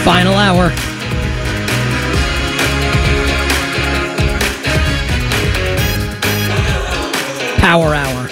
Final hour. Power hour.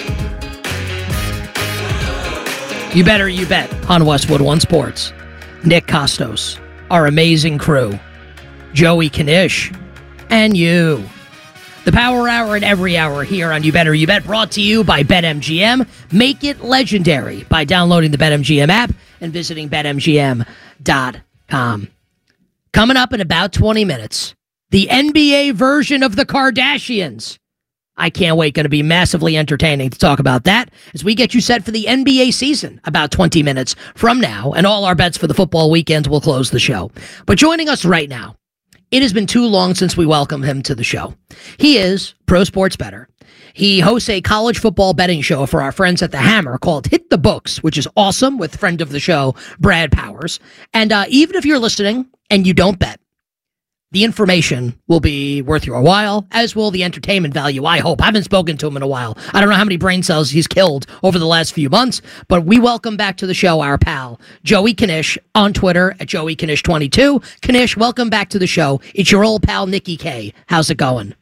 You better you bet on Westwood One Sports. Nick Costos, our amazing crew, Joey Knish, and you. The Power Hour and every hour here on You Better You Bet, brought to you by BetMGM. Make it legendary by downloading the BetMGM app and visiting BetMGM.com. Coming up in about 20 minutes, the NBA version of the Kardashians. I can't wait. Going to be massively entertaining to talk about that as we get you set for the NBA season about 20 minutes from now, and all our bets for the football weekends will close the show. But joining us right now, it has been too long since we welcome him to the show. He is Pro Sports Bettor. He hosts a college football betting show for our friends at The Hammer called Hit the Books, which is awesome, with friend of the show, Brad Powers. And even if you're listening and you don't bet, the information will be worth your while, as will the entertainment value, I hope. I haven't spoken to him in a while. I don't know how many brain cells he's killed over the last few months, but we welcome back to the show our pal, Joey Knish, on Twitter at JoeyKnish22. Knish, welcome back to the show. It's your old pal, Nicky K. How's it going?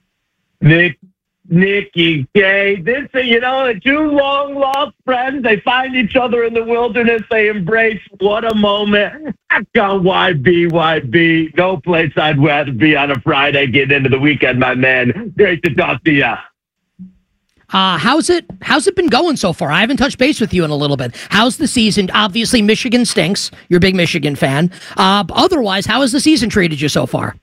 Nicky K. This, two long-lost friends. They find each other in the wilderness. They embrace. What a moment. I've gone YB. No place I'd rather be on a Friday getting into the weekend, my man. Great to talk to you. How's it been going so far? I haven't touched base with you in a little bit. How's the season? Obviously, Michigan stinks. You're a big Michigan fan. Otherwise, how has the season treated you so far?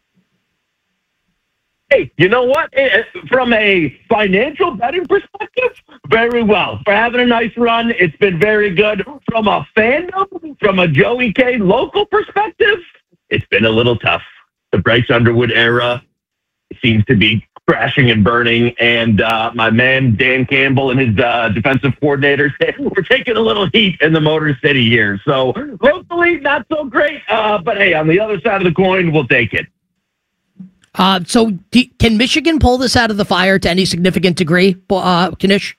Hey, you know what? From a financial betting perspective, very well. For having a nice run, it's been very good. From a fandom, from a Joey K local perspective, it's been a little tough. The Bryce Underwood era seems to be crashing and burning, and my man Dan Campbell and his defensive coordinators, we're taking a little heat in the Motor City here. So locally, not so great, but hey, on the other side of the coin, we'll take it. So can Michigan pull this out of the fire to any significant degree, Knish?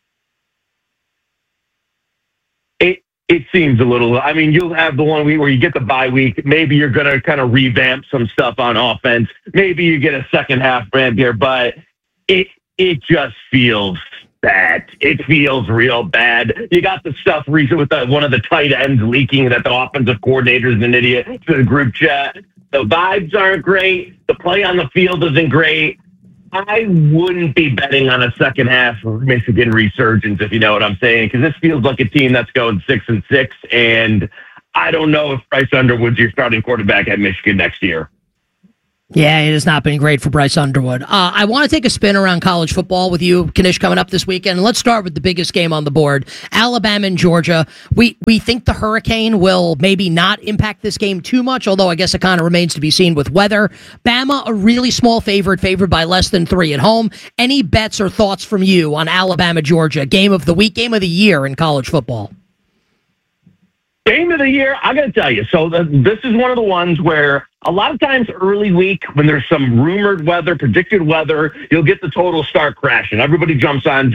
It seems a little. I mean, you'll have the 1 week where you get the bye week. Maybe you're going to kind of revamp some stuff on offense. Maybe you get a second half brand here, but it just feels bad. It feels real bad. You got the stuff recent with one of the tight ends leaking that the offensive coordinator is an idiot to the group chat. The vibes aren't great. The play on the field isn't great. I wouldn't be betting on a second half of Michigan resurgence, if you know what I'm saying, because this feels like a team that's going 6-6, and I don't know if Bryce Underwood's your starting quarterback at Michigan next year. Yeah, it has not been great for Bryce Underwood. I want to take a spin around college football with you, Knish, coming up this weekend. Let's start with the biggest game on the board, Alabama and Georgia. We think the hurricane will maybe not impact this game too much, although I guess it kind of remains to be seen with weather. Bama, a really small favored by less than 3 at home. Any bets or thoughts from you on Alabama, Georgia, game of the week, game of the year in college football? Game of the year, I got to tell you. So this is one of the ones where a lot of times early week, when there's some rumored weather, predicted weather, you'll get the total start crashing. Everybody jumps on.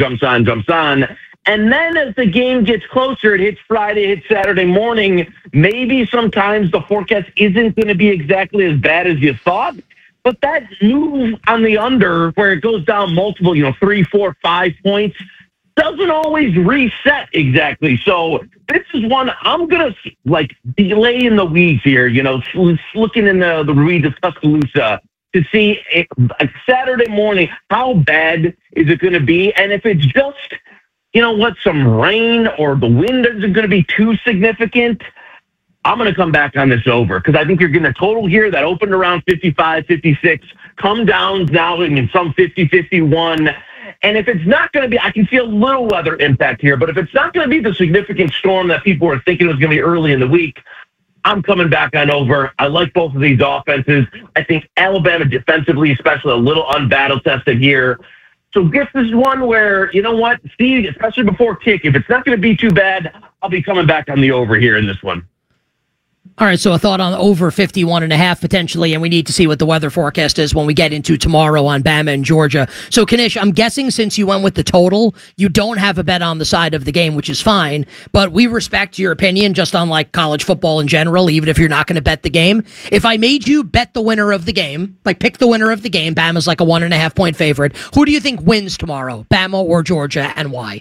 And then as the game gets closer, it hits Friday, it hits Saturday morning, maybe sometimes the forecast isn't going to be exactly as bad as you thought. But that move on the under, where it goes down multiple, 3, 4, 5 points, doesn't always reset exactly. So this is one I'm going to delay in the weeds here, looking in the weeds of Tuscaloosa to see Saturday morning, how bad is it going to be? And if it's just, some rain or the wind isn't going to be too significant, I'm going to come back on this over because I think you're getting a total here that opened around 55, 56, come down now in some 50, 51. And if it's not going to be, I can feel a little weather impact here, but if it's not going to be the significant storm that people were thinking it was going to be early in the week, I'm coming back on over. I like both of these offenses. I think Alabama defensively, especially a little unbattle tested here. So this is one where, see, especially before kick, if it's not going to be too bad, I'll be coming back on the over here in this one. All right, so a thought on over 51.5 potentially, and we need to see what the weather forecast is when we get into tomorrow on Bama and Georgia. So, Kanish, I'm guessing since you went with the total, you don't have a bet on the side of the game, which is fine, but we respect your opinion just on like college football in general, even if you're not going to bet the game. If I made you bet the winner of the game, like pick the winner of the game, Bama's like a 1.5 point favorite, who do you think wins tomorrow, Bama or Georgia, and why?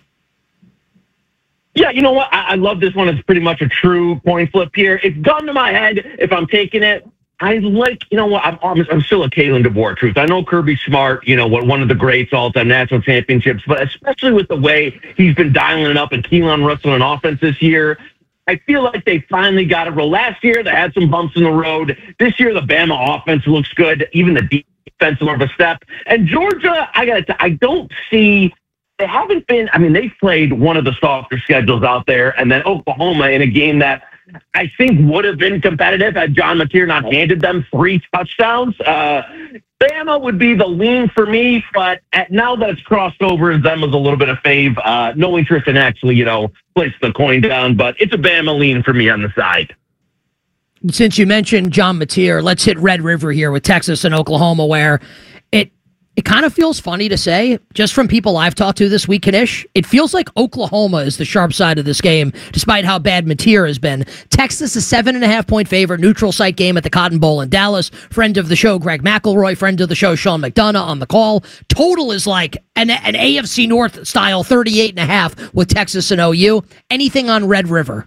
Yeah, you know what? I love this one. It's pretty much a true coin flip here. It's gun to my head if I'm taking it. I like, you know what? I'm still a Kalen DeBoer truth. I know Kirby Smart, you know, one of the greats all-time national championships, but especially with the way he's been dialing it up and Keelan Russell on offense this year, I feel like they finally got it roll. Last year, they had some bumps in the road. This year, the Bama offense looks good. Even the defense is more of a step. And Georgia, I don't see. They haven't been, I mean, they've played one of the softer schedules out there, and then Oklahoma in a game that I think would have been competitive had John Mateer not handed them 3 touchdowns. Bama would be the lean for me, but now that it's crossed over, them was a little bit of fave. No interest in actually, you know, place the coin down, but it's a Bama lean for me on the side. Since you mentioned John Mateer, let's hit Red River here with Texas and Oklahoma, where it kind of feels funny to say, just from people I've talked to this week, Kanish, it feels like Oklahoma is the sharp side of this game, despite how bad Mateer has been. Texas, a 7.5 point favorite, neutral site game at the Cotton Bowl in Dallas. Friend of the show, Greg McElroy, friend of the show, Sean McDonough on the call. Total is like an AFC North style 38.5 with Texas and OU. Anything on Red River?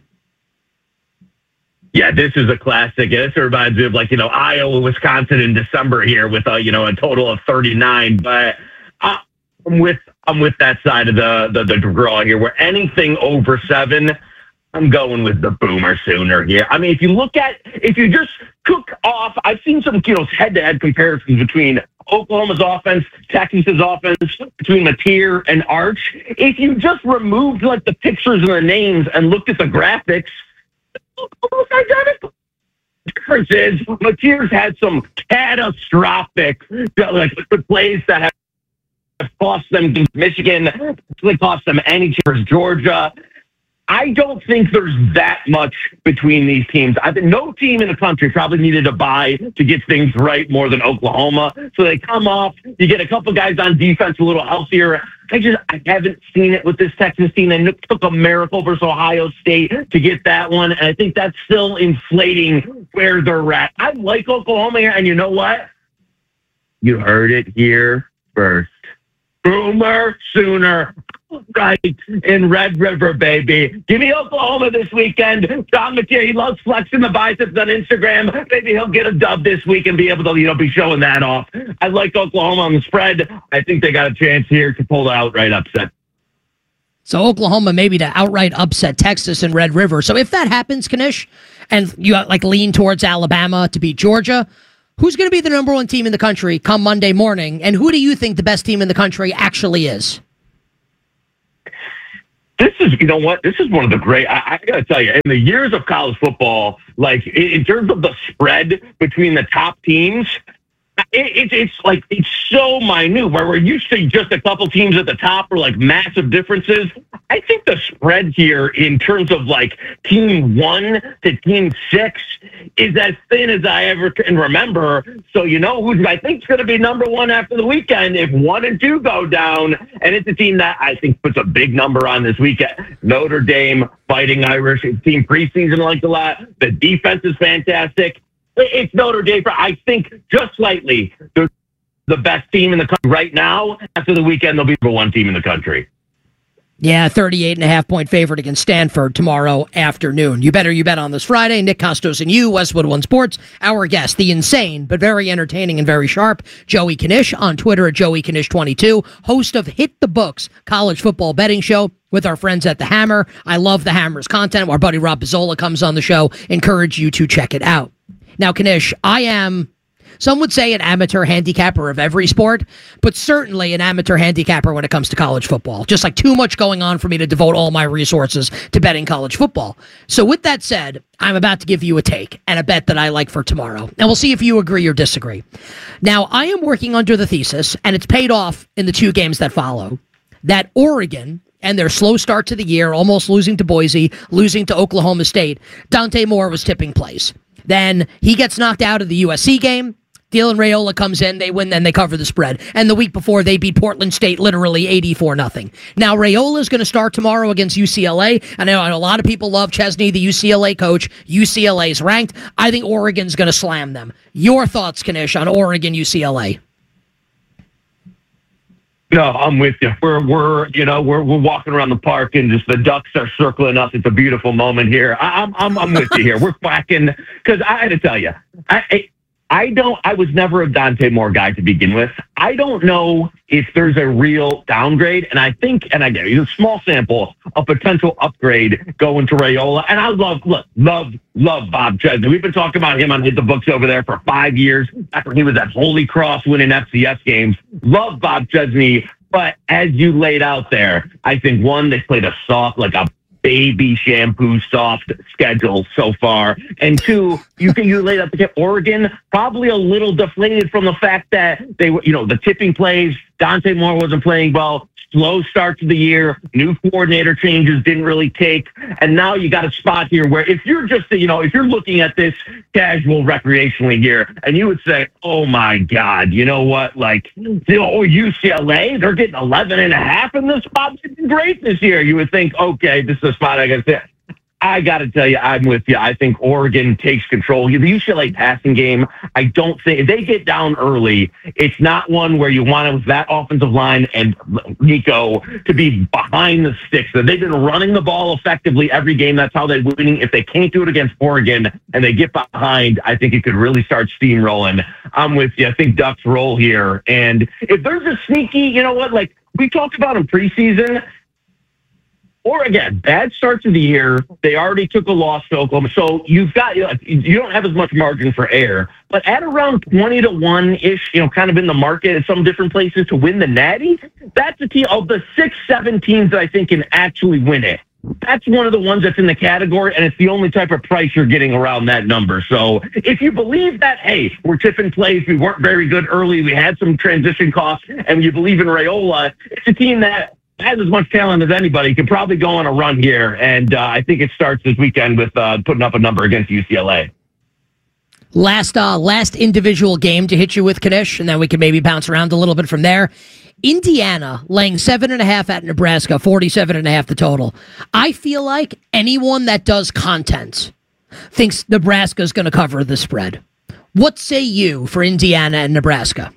Yeah, this is a classic. This reminds me of like, you know, Iowa, Wisconsin in December here with a total of 39. But I'm with that side of the draw here, where anything over 7, I'm going with the Boomer Sooner here. I mean, if you just cook off, I've seen some head-to-head comparisons between Oklahoma's offense, Texas's offense, between Mateer and Arch. If you just removed like the pictures and the names and looked at the graphics, almost identical. The difference is Mateer's had some catastrophic plays that have cost them Michigan, actually cost them any chance Georgia. I don't think there's that much between these teams. I think no team in the country probably needed a bye to get things right more than Oklahoma. So they come off, you get a couple guys on defense a little healthier. I haven't seen it with this Texas team. They took a miracle versus Ohio State to get that one, and I think that's still inflating where they're at. I like Oklahoma here, and you know what? You heard it here first. Boomer Sooner, right in Red River, baby. Give me Oklahoma this weekend. John Mateer, he loves flexing the biceps on Instagram. Maybe he'll get a dub this week and be able to, be showing that off. I like Oklahoma on the spread. I think they got a chance here to pull the outright upset. So Oklahoma maybe to outright upset Texas and Red River. So if that happens, Kanish, and you lean towards Alabama to beat Georgia, who's going to be the number 1 team in the country come Monday morning? And who do you think the best team in the country actually is? This is, this is one of the great, I got to tell you, in the years of college football, in terms of the spread between the top teams, it's so minute where we're used to just a couple teams at the top or massive differences. I think the spread here in terms of team 1 to team 6 is as thin as I ever can remember. So who's I think is going to be number 1 after the weekend if 1 and 2 go down, and it's a team that I think puts a big number on this weekend. Notre Dame, Fighting Irish, team preseason liked a lot. The defense is fantastic. It's Notre Dame. I think just slightly they're the best team in the country right now. After the weekend, they'll be the 1 team in the country. Yeah, 38.5 point favorite against Stanford tomorrow afternoon. You bet on this Friday. Nick Costos and you, Westwood One Sports. Our guest, the insane but very entertaining and very sharp Joey Kanish on Twitter at JoeyKanish22, host of Hit the Books college football betting show with our friends at The Hammer. I love The Hammer's content. Our buddy Rob Pizzola comes on the show. Encourage you to check it out. Now, Kanish, I am, some would say, an amateur handicapper of every sport, but certainly an amateur handicapper when it comes to college football. Just too much going on for me to devote all my resources to betting college football. So with that said, I'm about to give you a take and a bet that I like for tomorrow. And we'll see if you agree or disagree. Now, I am working under the thesis, and it's paid off in the 2 games that follow, that Oregon and their slow start to the year, almost losing to Boise, losing to Oklahoma State, Dante Moore was tipping plays. Then he gets knocked out of the USC game. Dylan Raiola comes in, they win, then they cover the spread. And the week before, they beat Portland State literally 84-0. Now, Raiola is going to start tomorrow against UCLA. I know a lot of people love Chesney, the UCLA coach. UCLA is ranked. I think Oregon's going to slam them. Your thoughts, Kanish, on Oregon, UCLA? No, I'm with you. We're walking around the park and just the ducks are circling us. It's a beautiful moment here. I'm with you here. We're quacking because I had to tell you, I was never a Dante Moore guy to begin with. I don't know if there's a real downgrade, and I think, and I get it, a small sample, a potential upgrade going to Raiola. And I love Bob Chesney. We've been talking about him on Hit the Books over there for 5 years after he was at Holy Cross winning FCS games. Love Bob Chesney, but as you laid out there, I think one, they played a baby shampoo soft schedule so far, and two, you laid out the Oregon probably a little deflated from the fact that they were, the tipping plays. Dante Moore wasn't playing well. Slow start to the year, new coordinator changes didn't really take, and now you got a spot here where if you're just, if you're looking at this casual recreationally here, and you would say, oh my God, you know what, UCLA, they're getting 11.5 in this spot, it's great this year. You would think, okay, this is a spot I got to say. I got to tell you, I'm with you. I think Oregon takes control. The UCLA passing game, I don't think, if they get down early, it's not one where you want with that offensive line and Nico to be behind the sticks. They've been running the ball effectively every game. That's how they're winning. If they can't do it against Oregon and they get behind, I think it could really start steamrolling. I'm with you. I think Ducks roll here. And if there's a sneaky, we talked about in preseason, or again, bad start to the year. They already took a loss to Oklahoma. So you don't have as much margin for error. But at around 20-1-ish, kind of in the market at some different places to win the Natty, that's a team of the 6-7 teams that I think can actually win it. That's one of the ones that's in the category, and it's the only type of price you're getting around that number. So if you believe that, hey, we're tipping plays, we weren't very good early, we had some transition costs, and you believe in Raiola, it's a team that has as much talent as anybody, can probably go on a run here. And I think it starts this weekend with putting up a number against UCLA. Last individual game to hit you with, Kanish, and then we can maybe bounce around a little bit from there. Indiana laying 7.5 at Nebraska, 47.5 the total. I feel like anyone that does content thinks Nebraska's going to cover the spread. What say you for Indiana and Nebraska?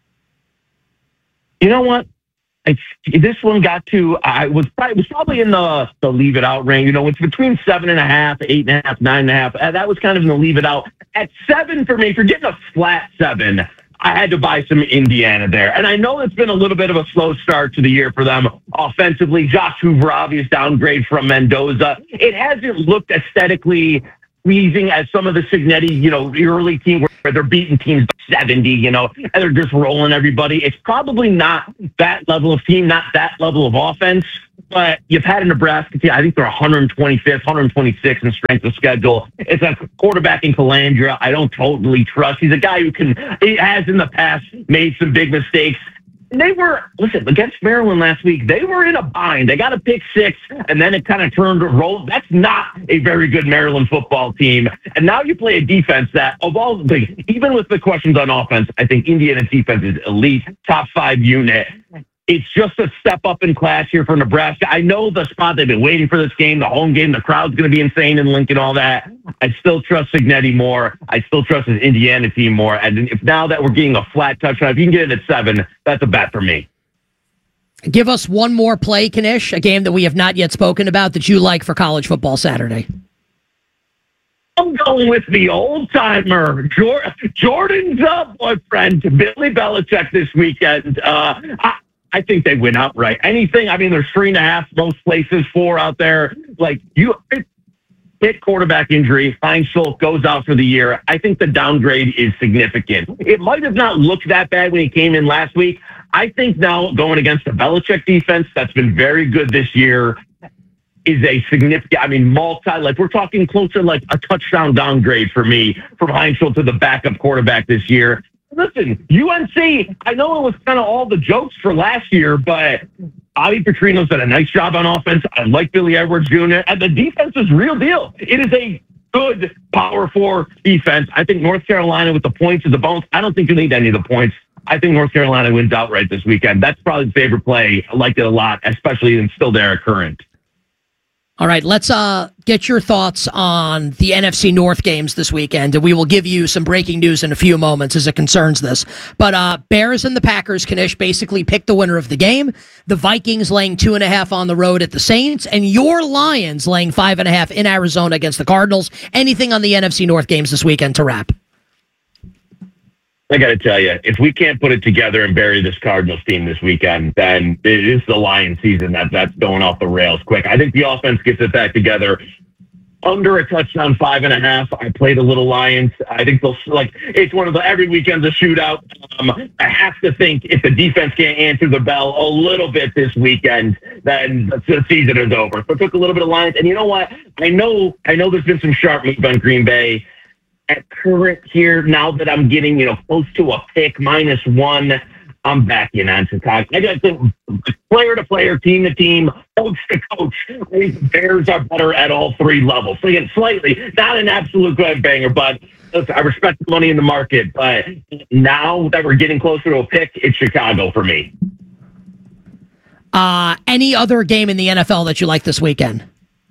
You know what? This one got to, it was probably in the leave it out range. It's between 7.5, 8.5, 9.5. That was kind of in the leave it out. At 7 for me, if you're getting a flat 7, I had to buy some Indiana there. And I know it's been a little bit of a slow start to the year for them offensively. Josh Hoover, obvious downgrade from Mendoza. It hasn't looked aesthetically pleasing as some of the Cignetti, early team where they're beating teams by 70, and they're just rolling everybody. It's probably not that level of team, not that level of offense, but you've had a Nebraska team. I think they're 125th, 126th in strength of schedule. It's a quarterback in Calandra I don't totally trust. He's a guy he has in the past made some big mistakes. They were, against Maryland last week, they were in a bind. They got a pick 6, and then it kind of turned to roll. That's not a very good Maryland football team. And now you play a defense that, even with the questions on offense, I think Indiana's defense is elite, top 5 unit. It's just a step up in class here for Nebraska. I know the spot. They've been waiting for this game, the home game. The crowd's going to be insane in Lincoln, all that. I still trust Cignetti more. I still trust his Indiana team more. And if now that we're getting a flat touchdown, if you can get it at 7, that's a bet for me. Give us one more play, Kanish, a game that we have not yet spoken about that you like for college football Saturday. I'm going with the old-timer, Jordan's boyfriend, Billy Belichick this weekend. I think they win outright. Anything, there's 3.5 most places, 4 out there. Hit quarterback injury, Heinz-Schultz goes out for the year. I think the downgrade is significant. It might have not looked that bad when he came in last week. I think now going against the Belichick defense that's been very good this year is a significant, we're talking closer a touchdown downgrade for me from Heinz-Schultz to the backup quarterback this year. Listen, UNC, I know it was kind of all the jokes for last year, but Bobby Petrino's done a nice job on offense. I like Billy Edwards Jr. And the defense is real deal. It is a good Power 4 defense. I think North Carolina with the points and the bones. I don't think you need any of the points. I think North Carolina wins outright this weekend. That's probably the favorite play. I like it a lot, especially in still there current. All right, let's get your thoughts on the NFC North games this weekend, and we will give you some breaking news in a few moments as it concerns this. But Bears and the Packers, Kanish, basically picked the winner of the game. The Vikings laying 2.5 on the road at the Saints, and your Lions laying 5.5 in Arizona against the Cardinals. Anything on the NFC North games this weekend to wrap? I got to tell you, if we can't put it together and bury this Cardinals team this weekend, then it is the Lions season that's going off the rails quick. I think the offense gets it back together. Under a touchdown, 5.5. I played a little Lions. I think they'll it's one of the every weekend's a shootout. I have to think if the defense can't answer the bell a little bit this weekend, then the season is over. So I took a little bit of Lions, and you know what? I know there's been some sharp moves on Green Bay. At current here, now that I'm getting, close to a pick, -1, I'm backing on Chicago. I got to think player to player, team to team, coach to coach. I think the Bears are better at all three levels. So again, slightly, not an absolute good banger, but I respect the money in the market. But now that we're getting closer to a pick, it's Chicago for me. Any other game in the NFL that you like this weekend?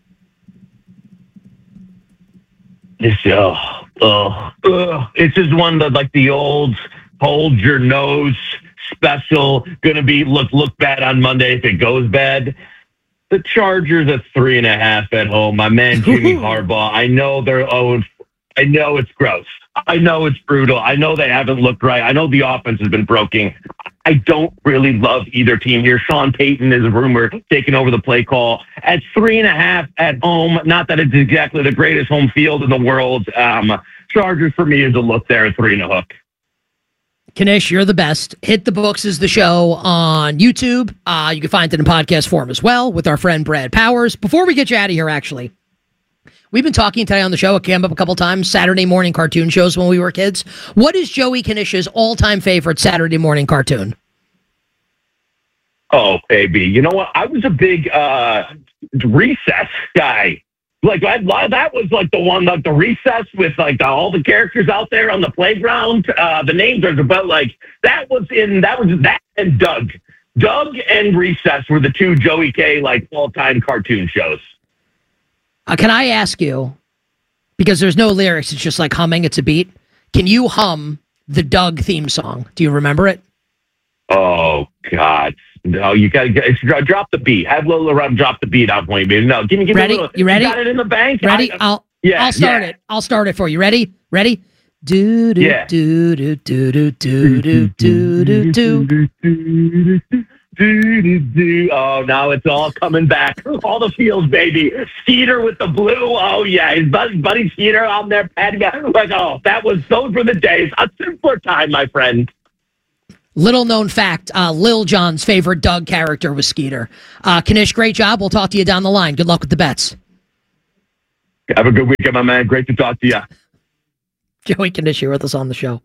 It's just one that like the old hold your nose special, gonna be look bad on Monday if it goes bad. The Chargers at 3.5 at home. My man Jimmy Harbaugh. I know they're 0. I know it's gross. I know it's brutal. I know they haven't looked right. I know the offense has been broken. I don't really love either team here. Sean Payton is a rumor taking over the play call at 3.5 at home. Not that it's exactly the greatest home field in the world. Chargers for me is a look there at 3.5. Kanish, you're the best. Hit the Books is the show on YouTube. You can find it in podcast form as well with our friend Brad Powers. Before we get you out of here, actually, we've been talking today on the show. It came up a couple times. Saturday morning cartoon shows when we were kids. What is Joey Kanish's all-time favorite Saturday morning cartoon? Oh, baby. You know what? I was a big Recess guy. That was like the one, like the Recess with all the characters out there on the playground. The names are about that and Doug. Doug and Recess were the two Joey K all-time cartoon shows. Can I ask you, because there's no lyrics, it's just like humming, it's a beat. Can you hum the Doug theme song? Do you remember it? Oh, God. No, you got to drop the beat. Have Lola Run drop the beat out for me. No, give me ready? A little. You ready? You got it in the bank? Ready? I'll start it. I'll start it for you. Ready? Do do do do do do do do do. Oh, now it's all coming back. All the feels, baby. Skeeter with the blue. Oh, yeah. His buddy Skeeter on there. Those were the days. A simpler time, my friend. Little known fact, Lil Jon's favorite Doug character was Skeeter. Kanish, great job. We'll talk to you down the line. Good luck with the bets. Have a good weekend, my man. Great to talk to you. Joey Kanish here with us on the show.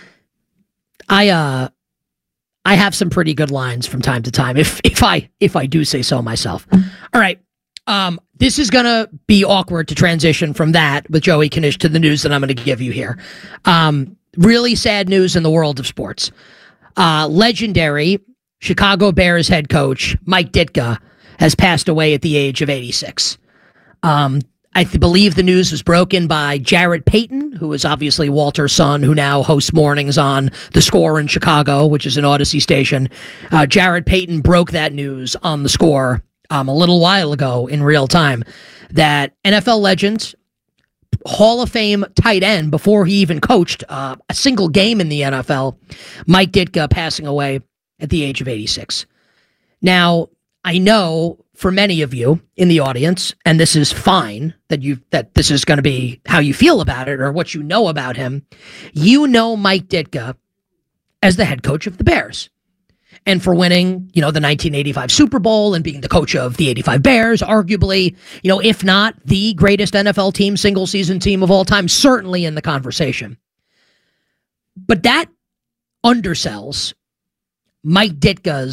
I have some pretty good lines from time to time, if I do say so myself. All right. This is going to be awkward to transition from that with Joey Kanish to the news that I'm going to give you here. Really sad news in the world of sports. Legendary Chicago Bears head coach Mike Ditka has passed away at the age of 86. I believe the news was broken by Jarrett Payton, who is obviously Walter's son, who now hosts mornings on The Score in Chicago, which is an Odyssey station. Jarrett Payton broke that news on The Score a little while ago in real time, that NFL legend, Hall of Fame tight end before he even coached a single game in the NFL, Mike Ditka, passing away at the age of 86. Now, I know for many of you in the audience, and this is fine that this is going to be how you feel about it or what you know about him, you know Mike Ditka as the head coach of the Bears. And for winning, the 1985 Super Bowl and being the coach of the 85 Bears, arguably, if not the greatest NFL team, single season team of all time, certainly in the conversation. But that undersells Mike Ditka's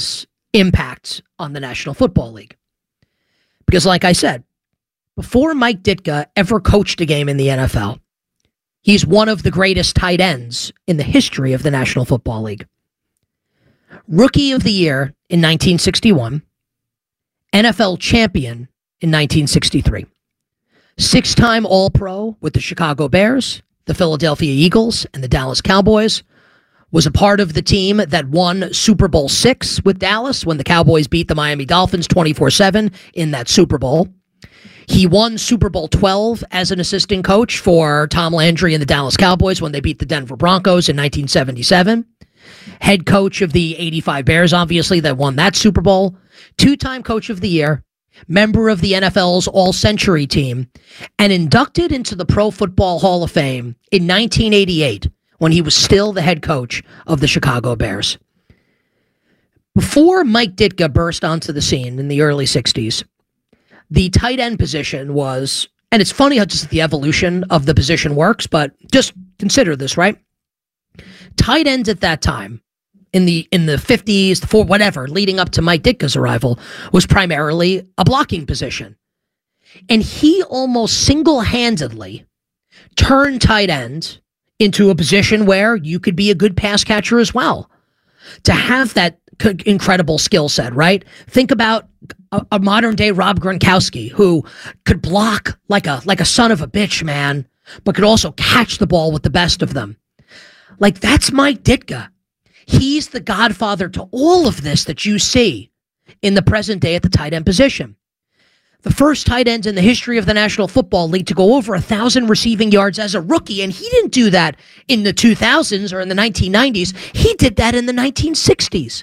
impact on the National Football League. Because like I said, before Mike Ditka ever coached a game in the NFL, he's one of the greatest tight ends in the history of the National Football League. Rookie of the Year in 1961, NFL champion in 1963. Six-time All-Pro with the Chicago Bears, the Philadelphia Eagles, and the Dallas Cowboys. Was a part of the team that won Super Bowl VI with Dallas when the Cowboys beat the Miami Dolphins 24-7 in that Super Bowl. He won Super Bowl XII as an assistant coach for Tom Landry and the Dallas Cowboys when they beat the Denver Broncos in 1977. Head coach of the 85 Bears, obviously, that won that Super Bowl. Two-time coach of the year, member of the NFL's All-Century team, and inducted into the Pro Football Hall of Fame in 1988 when he was still the head coach of the Chicago Bears. Before Mike Ditka burst onto the scene in the early 60s, the tight end position was, and it's funny how just the evolution of the position works, but just consider this, right? Tight ends at that time, in the 50s, for whatever, leading up to Mike Ditka's arrival, was primarily a blocking position. And he almost single-handedly turned tight end into a position where you could be a good pass catcher as well. To have that incredible skill set, right? Think about a modern day Rob Gronkowski who could block like a son of a bitch, man, but could also catch the ball with the best of them. Like, that's Mike Ditka. He's the godfather to all of this that you see in the present day at the tight end position. The first tight end in the history of the National Football League to go over 1,000 receiving yards as a rookie. And he didn't do that in the 2000s or in the 1990s. He did that in the 1960s.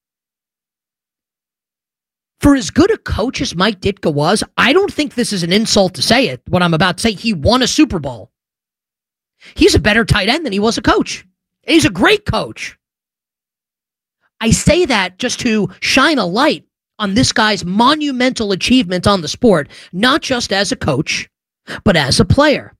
For as good a coach as Mike Ditka was, I don't think this is an insult to say it, what I'm about to say. He won a Super Bowl. He's a better tight end than he was a coach. He's a great coach. I say that just to shine a light on this guy's monumental achievement on the sport, not just as a coach, but as a player.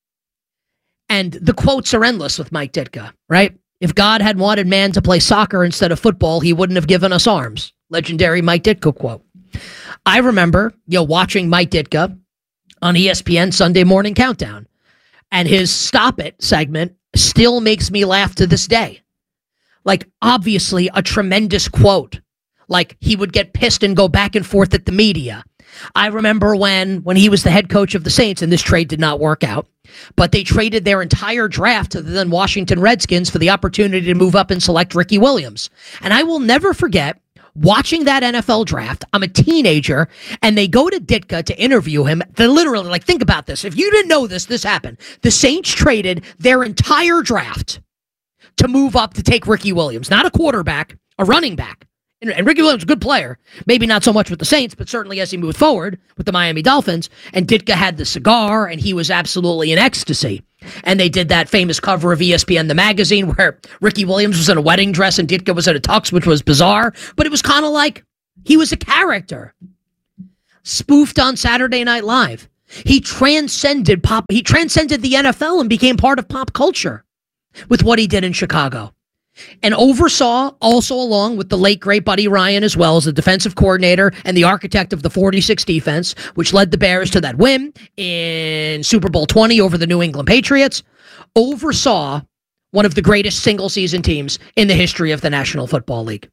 And the quotes are endless with Mike Ditka, right? If God had wanted man to play soccer instead of football, he wouldn't have given us arms. Legendary Mike Ditka quote. I remember, watching Mike Ditka on ESPN Sunday Morning Countdown, and his Stop It segment still makes me laugh to this day. Like, obviously, a tremendous quote. Like, he would get pissed and go back and forth at the media. I remember when he was the head coach of the Saints, and this trade did not work out, but they traded their entire draft to the then Washington Redskins for the opportunity to move up and select Ricky Williams. And I will never forget watching that NFL draft. I'm a teenager, and they go to Ditka to interview him. They're literally like, think about this. If you didn't know this happened. The Saints traded their entire draft to move up to take Ricky Williams, not a quarterback, a running back. And Ricky Williams, a good player, maybe not so much with the Saints, but certainly as he moved forward with the Miami Dolphins. And Ditka had the cigar, and he was absolutely in ecstasy. And they did that famous cover of ESPN, the magazine, where Ricky Williams was in a wedding dress and Ditka was in a tux, which was bizarre. But it was kind of like he was a character. Spoofed on Saturday Night Live. He transcended the NFL and became part of pop culture with what he did in Chicago. And oversaw, also along with the late, great Buddy Ryan, as well as the defensive coordinator and the architect of the 46 defense, which led the Bears to that win in Super Bowl 20 over the New England Patriots, oversaw one of the greatest single-season teams in the history of the National Football League.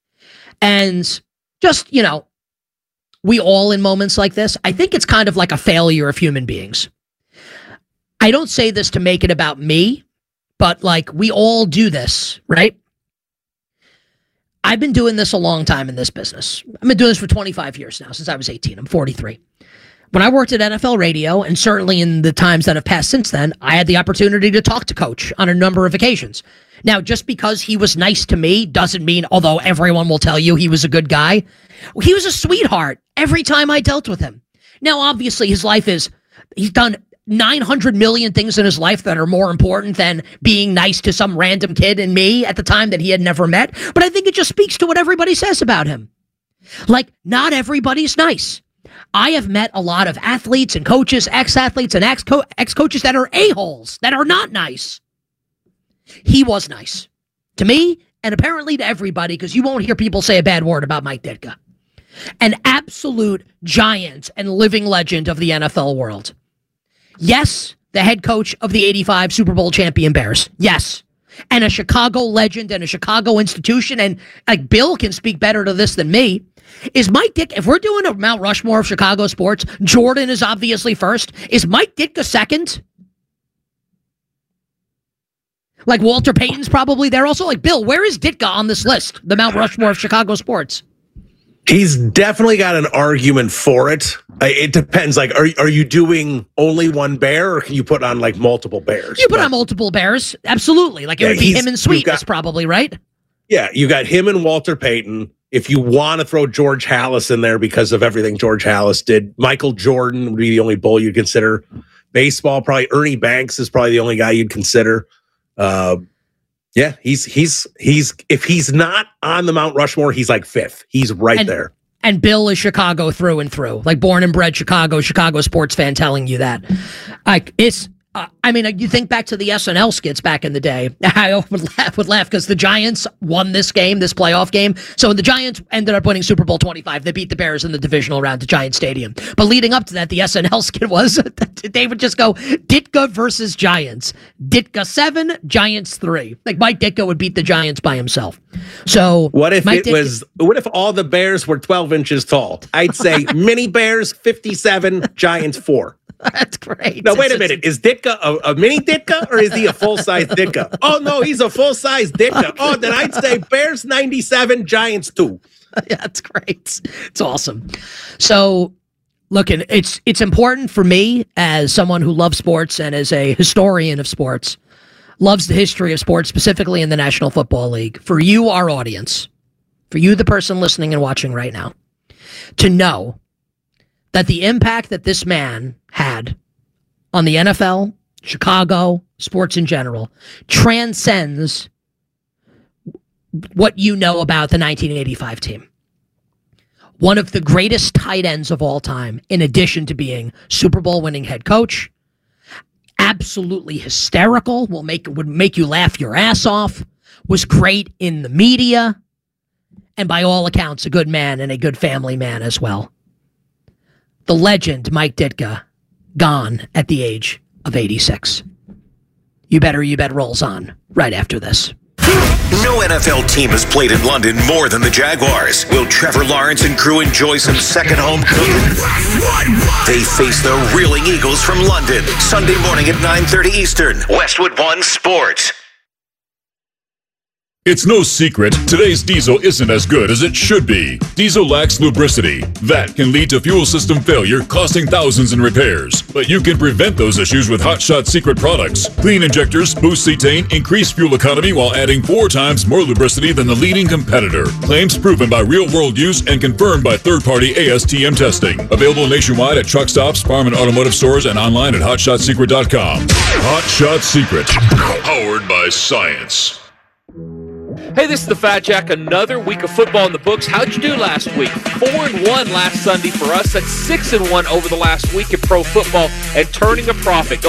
And just, we all in moments like this, I think it's kind of like a failure of human beings. I don't say this to make it about me, but like, we all do this, right? I've been doing this a long time in this business. I've been doing this for 25 years now, since I was 18. I'm 43. When I worked at NFL Radio, and certainly in the times that have passed since then, I had the opportunity to talk to Coach on a number of occasions. Now, just because he was nice to me doesn't mean, although everyone will tell you he was a good guy, he was a sweetheart every time I dealt with him. Now, obviously, he's done 900 million things in his life that are more important than being nice to some random kid and me at the time that he had never met. But I think it just speaks to what everybody says about him. Like, not everybody's nice. I have met a lot of athletes and coaches, ex-athletes and ex-coaches that are a-holes, that are not nice. He was nice to me and apparently to everybody, because you won't hear people say a bad word about Mike Ditka, an absolute giant and living legend of the NFL world. Yes, the head coach of the 85 Super Bowl champion Bears. Yes. And a Chicago legend and a Chicago institution. And like Bill can speak better to this than me. Is Mike Ditka, if we're doing a Mount Rushmore of Chicago sports, Jordan is obviously first. Is Mike Ditka second? Like Walter Payton's probably there also. Like Bill, where is Ditka on this list? The Mount Rushmore of Chicago sports. He's definitely got an argument for it. It depends. Like, are you doing only one Bear, or can you put on like multiple Bears? You put on multiple Bears, absolutely. Like it would be him and Sweetness, probably, right? Yeah, you got him and Walter Payton. If you want to throw George Halas in there because of everything George Halas did, Michael Jordan would be the only bull you'd consider. Baseball, probably Ernie Banks is probably the only guy you'd consider. Yeah, he's if he's not on the Mount Rushmore, he's like fifth. He's right there. And Bill is Chicago through and through, like born and bred Chicago sports fan telling you that. Like it's, I mean, you think back to the SNL skits back in the day. I would laugh because the Giants won this playoff game. So the Giants ended up winning Super Bowl 25. They beat the Bears in the divisional round at Giant Stadium. But leading up to that, the SNL skit was they would just go Ditka versus Giants. Ditka 7, Giants 3. Like Mike Ditka would beat the Giants by himself. So what if what if all the Bears were 12 inches tall? I'd say mini Bears 57, Giants 4. That's great. Now, wait a minute. Is Ditka a mini Ditka, or is he a full-size Ditka? Oh, no, he's a full-size Ditka. Oh, then I'd say Bears 97, Giants 2. Yeah, that's great. It's awesome. So, look, it's important for me as someone who loves sports and as a historian of sports, loves the history of sports, specifically in the National Football League, for you, our audience, for you, the person listening and watching right now, to know that the impact that this man had on the NFL, Chicago, sports in general, transcends what you know about the 1985 team. One of the greatest tight ends of all time, in addition to being Super Bowl winning head coach, absolutely hysterical, would make you laugh your ass off, was great in the media, and by all accounts, a good man and a good family man as well. The legend, Mike Ditka, gone at the age of 86. You Bet rolls on right after this. No NFL team has played in London more than the Jaguars. Will Trevor Lawrence and crew enjoy some second home cooking? They face the Reeling Eagles from London, Sunday morning at 9:30 Eastern. Westwood One Sports. It's no secret, today's diesel isn't as good as it should be. Diesel lacks lubricity. That can lead to fuel system failure, costing thousands in repairs. But you can prevent those issues with Hot Shot Secret products. Clean injectors, boost cetane, increase fuel economy while adding 4 times more lubricity than the leading competitor. Claims proven by real-world use and confirmed by third-party ASTM testing. Available nationwide at truck stops, farm and automotive stores, and online at hotshotsecret.com. Hot Shot Secret. Powered by science. Hey, this is the Fat Jack. Another week of football in the books. How'd you do last week? 4-1 last Sunday for us. That's 6-1 over the last week in pro football and turning a profit. Go